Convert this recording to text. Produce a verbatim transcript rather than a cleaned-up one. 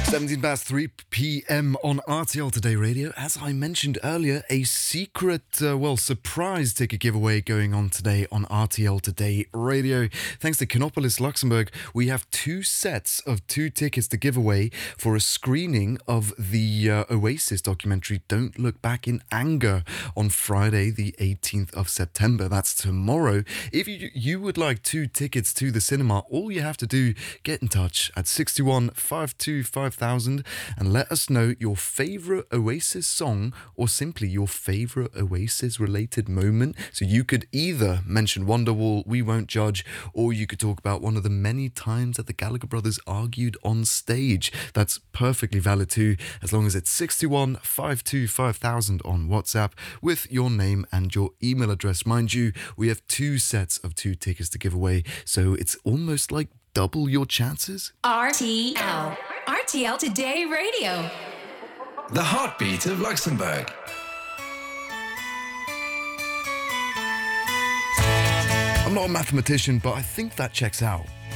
seventeen past three p.m. on R T L Today Radio. As I mentioned earlier, a secret, uh, well, surprise ticket giveaway going on today on R T L Today Radio. Thanks to Kinopolis Luxembourg, we have two sets of two tickets to give away for a screening of the uh, Oasis documentary Don't Look Back in Anger on Friday, the eighteenth of September. That's tomorrow. If you, you would like two tickets to the cinema, all you have to do, get in touch at sixty-one five two five thousand and let us know your favourite Oasis song or simply your favourite Oasis related moment. So you could either mention Wonderwall, We Won't Judge, or you could talk about one of the many times that the Gallagher brothers argued on stage. That's perfectly valid too, as long as it's sixty-one five two five thousand on WhatsApp with your name and your email address. Mind you, we have two sets of two tickets to give away, so it's almost like double your chances. R T L. R T L Today Radio. The heartbeat of Luxembourg. I'm not a mathematician, but I think that checks out.